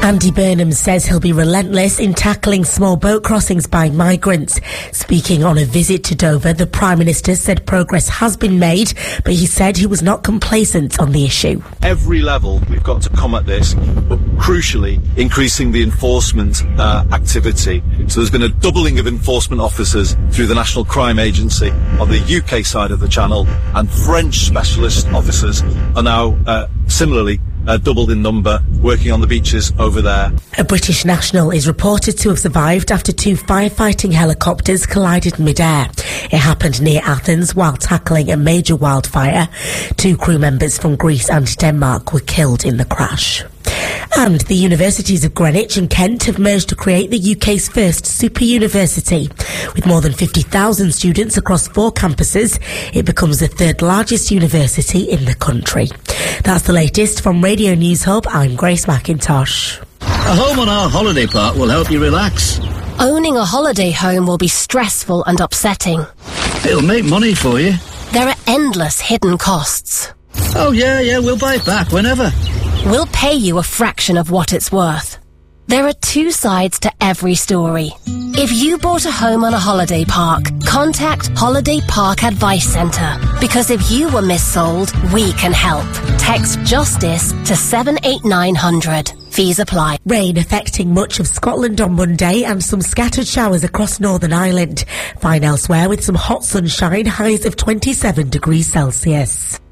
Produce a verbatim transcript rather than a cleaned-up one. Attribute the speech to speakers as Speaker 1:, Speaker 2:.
Speaker 1: Andy Burnham says he'll be relentless in tackling small boat crossings by migrants. Speaking on a visit to Dover, the Prime Minister said progress has been made, but he said he was not complacent on the issue.
Speaker 2: Every level we've got to come at this, but crucially increasing the enforcement uh, activity. So there's been a doubling of enforcement officers through the National Crime Agency on the U K side of the Channel, and French specialist officers are now uh, similarly Uh, doubled in number, working on the beaches over there.
Speaker 1: A British national is reported to have survived after two firefighting helicopters collided mid-air. It happened near Athens while tackling a major wildfire. Two crew members from Greece and Denmark were killed in the crash. And the universities of Greenwich and Kent have merged to create the U K's first super university. With more than fifty thousand students across four campuses, it becomes the third largest university in the country. That's the latest from Radio News Hub. I'm Grace McIntosh.
Speaker 3: A home on our holiday park will help you relax.
Speaker 4: Owning a holiday home will be stressful and upsetting.
Speaker 3: It'll make money for you.
Speaker 4: There are endless hidden costs.
Speaker 3: Oh yeah, yeah, we'll buy it back whenever.
Speaker 4: We'll pay you a fraction of what it's worth. There are two sides to every story. If you bought a home on a holiday park, contact Holiday Park Advice Centre. Because if you were missold, we can help. Text JUSTICE to seven eight nine hundred. Fees apply.
Speaker 1: Rain affecting much of Scotland on Monday and some scattered showers across Northern Ireland. Fine elsewhere with some hot sunshine, highs of twenty-seven degrees Celsius.